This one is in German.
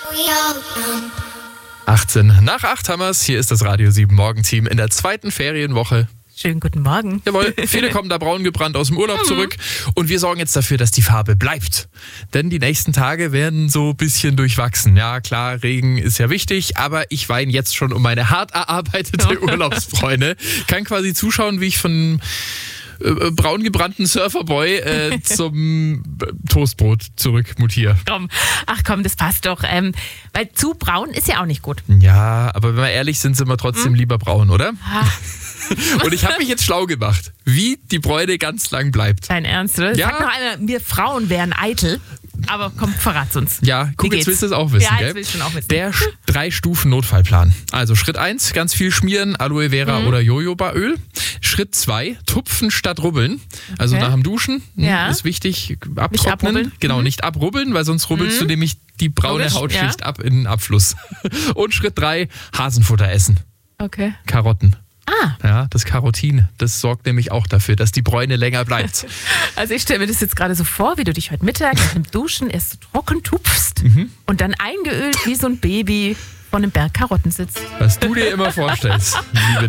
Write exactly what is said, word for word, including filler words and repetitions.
achtzehn nach acht haben wir's. Hier ist das Radio sieben Morgenteam in der zweiten Ferienwoche. Schönen guten Morgen. Jawohl, viele kommen da braun gebrannt aus dem Urlaub zurück und wir sorgen jetzt dafür, dass die Farbe bleibt. Denn die nächsten Tage werden so ein bisschen durchwachsen. Ja klar, Regen ist ja wichtig, aber ich weine jetzt schon um meine hart erarbeitete Urlaubsfreunde. Kann quasi zuschauen, wie ich von äh, braun gebrannten Surferboy äh, zum Toastbrot zurück mutiere. Komm. Ach komm, das passt doch. Ähm, weil zu braun ist ja auch nicht gut. Ja, aber wenn wir ehrlich sind, sind wir trotzdem hm? lieber braun, oder? Ah. Und ich habe mich jetzt schlau gemacht, wie die Bräune ganz lang bleibt. Dein Ernst, oder? Ja. Sag noch einmal, wir Frauen wären eitel. Aber komm, verrat's uns. Ja, guck, Wie jetzt geht's? willst du es auch wissen, Ja, gell? jetzt will ich schon auch wissen. Der Drei-Stufen-Notfallplan. Also Schritt eins, ganz viel schmieren, Aloe Vera Mhm. oder Jojobaöl. Schritt zwei, tupfen statt rubbeln. Also Okay. nach dem Duschen mh, Ja. ist wichtig, Nicht abtrocknen. abrubbeln. Genau, Mhm. nicht abrubbeln, weil sonst rubbelst du nämlich die braune Logisch, Hautschicht ja. ab in den Abfluss. Und Schritt drei, Hasenfutter essen. Okay. Karotten. Ah, Ja, das Carotin, das sorgt nämlich auch dafür, dass die Bräune länger bleibt. also ich stelle mir das jetzt gerade so vor, wie du dich heute Mittag nach dem Duschen erst so trocken tupfst und dann eingeölt wie so ein Baby vor einem Berg Karotten sitzt. Was du dir immer vorstellst, liebe